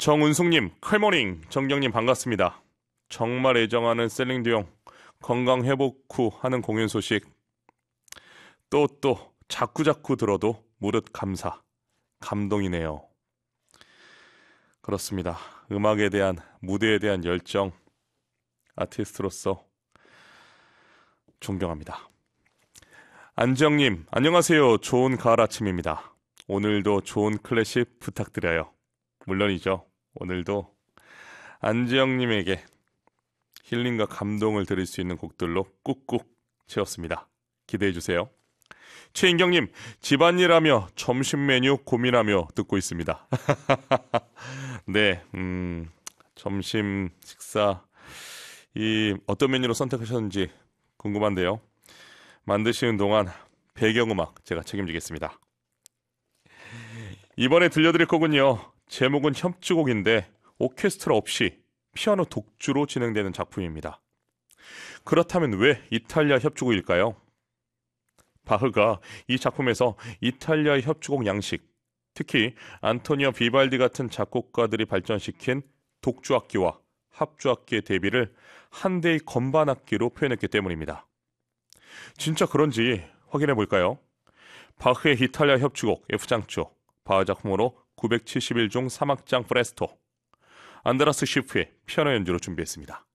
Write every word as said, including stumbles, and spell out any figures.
정은숙님, 칼모닝. 정경님 반갑습니다. 정말 애정하는 셀링디옹 건강 회복 후 하는 공연 소식 또 또 자꾸자꾸 들어도 무릇 감사, 감동이네요. 그렇습니다. 음악에 대한, 무대에 대한 열정, 아티스트로서 존경합니다. 안지영님, 안녕하세요. 좋은 가을 아침입니다. 오늘도 좋은 클래식 부탁드려요. 물론이죠. 오늘도 안지영님에게 힐링과 감동을 드릴 수 있는 곡들로 꾹꾹 채웠습니다. 기대해주세요. 최인경님, 집안일하며 점심 메뉴 고민하며 듣고 있습니다. 네, 음, 점심 식사 이 어떤 메뉴로 선택하셨는지 궁금한데요. 만드시는 동안 배경음악 제가 책임지겠습니다. 이번에 들려드릴 곡은요, 제목은 협주곡인데 오케스트라 없이 피아노 독주로 진행되는 작품입니다. 그렇다면 왜 이탈리아 협주곡일까요? 바흐가 이 작품에서 이탈리아의 협주곡 양식, 특히 안토니오 비발디 같은 작곡가들이 발전시킨 독주악기와 합주악기의 대비를 한 대의 건반악기로 표현했기 때문입니다. 진짜 그런지 확인해 볼까요? 바흐의 이탈리아 협주곡 F장조, 바흐 작품으로 구백칠십일 중 삼 악장 프레스토, 안드라스 시프의 피아노 연주로 준비했습니다.